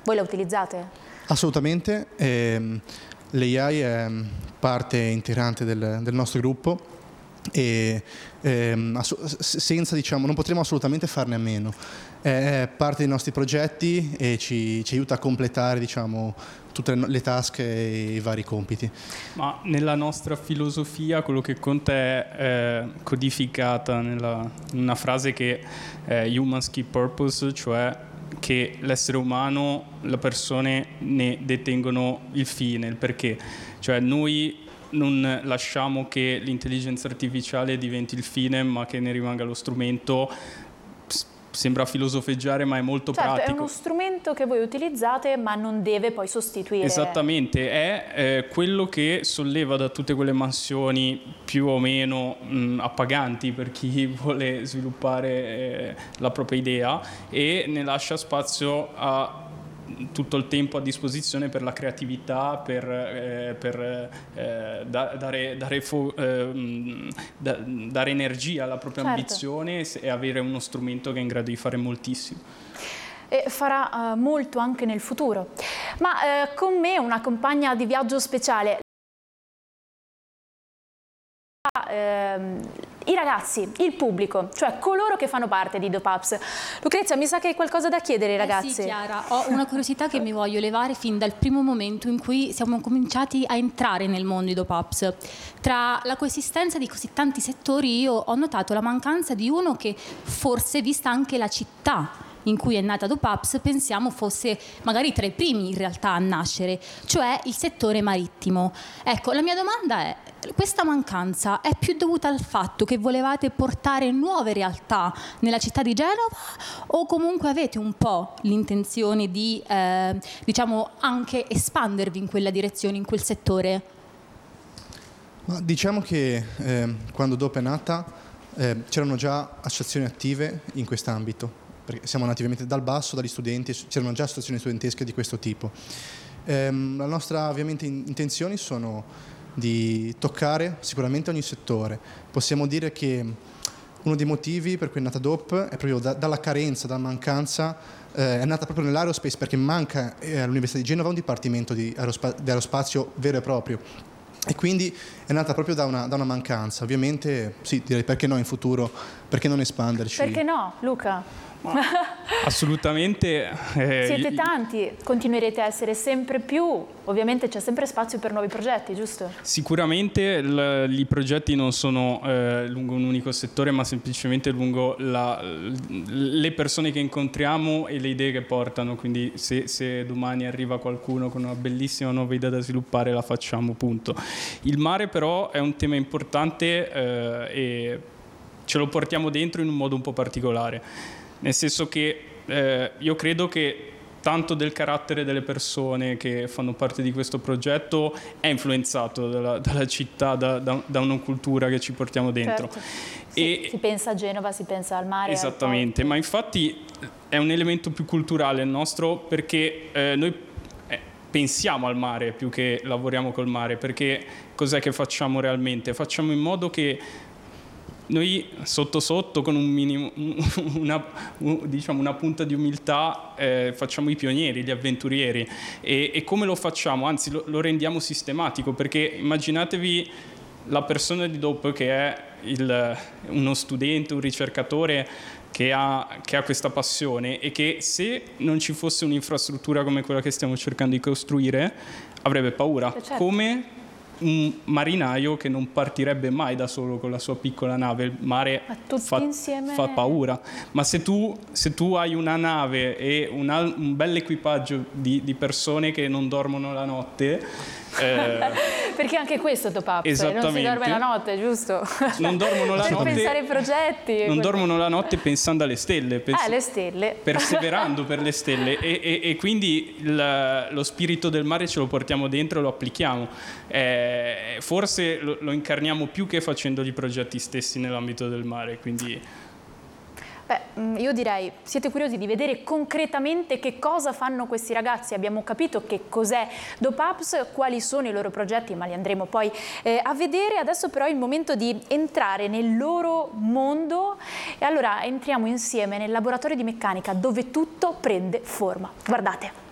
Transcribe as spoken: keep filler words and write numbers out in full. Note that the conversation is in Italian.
Voi la utilizzate? Assolutamente. Ehm, L'A I è parte integrante del, del nostro gruppo e ehm, senza, diciamo, non potremo assolutamente farne a meno. È parte dei nostri progetti e ci, ci aiuta a completare, diciamo, tutte le task e i vari compiti. Ma nella nostra filosofia quello che conta è eh, codificata nella, in una frase che è Human Key Purpose, cioè che l'essere umano, le persone ne detengono il fine, il perché. Cioè noi non lasciamo che l'intelligenza artificiale diventi il fine, ma che ne rimanga lo strumento. Sembra filosofeggiare, ma è molto certo, pratico. È uno strumento che voi utilizzate, ma non deve poi sostituire. Esattamente, è eh, quello che solleva da tutte quelle mansioni più o meno mh, appaganti per chi vuole sviluppare eh, la propria idea e ne lascia spazio a tutto il tempo a disposizione per la creatività, per, eh, per eh, da, dare, dare, fo, eh, da, dare energia alla propria certo. ambizione e avere uno strumento che è in grado di fare moltissimo. E farà uh, molto anche nel futuro. Ma uh, con me una compagna di viaggio speciale. Uh, I ragazzi, il pubblico, cioè coloro che fanno parte di DOPAPS. Lucrezia, mi sa che hai qualcosa da chiedere ai ragazzi. Eh sì, Chiara, ho una curiosità che mi voglio levare fin dal primo momento in cui siamo cominciati a entrare nel mondo di DOPAPS. Tra la coesistenza di così tanti settori io ho notato la mancanza di uno che forse, vista anche la città in cui è nata DOPAPS, pensiamo fosse magari tra i primi in realtà a nascere, cioè il settore marittimo. Ecco, la mia domanda è: questa mancanza è più dovuta al fatto che volevate portare nuove realtà nella città di Genova o comunque avete un po' l'intenzione di, eh, diciamo, anche espandervi in quella direzione, in quel settore? Ma diciamo che eh, quando DOP è nata eh, c'erano già associazioni attive in quest'ambito, perché siamo nati ovviamente dal basso, dagli studenti, c'erano già associazioni studentesche di questo tipo. Ehm, la nostra ovviamente intenzioni sono di toccare sicuramente ogni settore. Possiamo dire che uno dei motivi per cui è nata DOP è proprio da, dalla carenza, dalla mancanza, eh, è nata proprio nell'aerospace perché manca eh, all'Università di Genova un dipartimento di, aerospa- di aerospazio vero e proprio. E quindi è nata proprio da una, da una mancanza. Ovviamente sì, direi perché no in futuro, perché non espanderci. Perché no, Luca? Assolutamente. Eh, Siete tanti, continuerete a essere sempre più, ovviamente c'è sempre spazio per nuovi progetti, giusto? Sicuramente l- i progetti non sono eh, lungo un unico settore, ma semplicemente lungo la, le persone che incontriamo e le idee che portano, quindi se, se domani arriva qualcuno con una bellissima nuova idea da sviluppare la facciamo, punto. Il mare però è un tema importante eh, e ce lo portiamo dentro in un modo un po' particolare. Nel senso che eh, io credo che tanto del carattere delle persone che fanno parte di questo progetto è influenzato dalla, dalla città, da, da, da una cultura che ci portiamo dentro. Certo. E, si, si pensa a Genova, si pensa al mare. Esattamente, ma infatti è un elemento più culturale il nostro, perché eh, noi eh, pensiamo al mare più che lavoriamo col mare, perché cos'è che facciamo realmente? Facciamo in modo che noi sotto sotto con un minimo, una, diciamo una punta di umiltà eh, facciamo i pionieri, gli avventurieri e, e come lo facciamo? Anzi lo, lo rendiamo sistematico, perché immaginatevi la persona di DOP che è il, uno studente, un ricercatore che ha, che ha questa passione e che se non ci fosse un'infrastruttura come quella che stiamo cercando di costruire avrebbe paura, certo. Come un marinaio che non partirebbe mai da solo con la sua piccola nave, il mare fa, insieme... fa paura, ma se tu, se tu hai una nave e una, un bel equipaggio di, di persone che non dormono la notte eh, perché anche questo DOPAPS, esattamente, non si dorme la notte, giusto? Non dormono la per notte, pensare ai progetti, non dormono la notte pensando alle stelle, pens- eh, le stelle, perseverando per le stelle e, e, e quindi il, lo spirito del mare ce lo portiamo dentro e lo applichiamo. Eh, forse lo, lo incarniamo più che facendo i progetti stessi nell'ambito del mare, quindi... Beh, io direi, siete curiosi di vedere concretamente che cosa fanno questi ragazzi? Abbiamo capito che cos'è DOPAPS, quali sono i loro progetti, ma li andremo poi eh, a vedere. Adesso però è il momento di entrare nel loro mondo e allora entriamo insieme nel laboratorio di meccanica dove tutto prende forma. Guardate.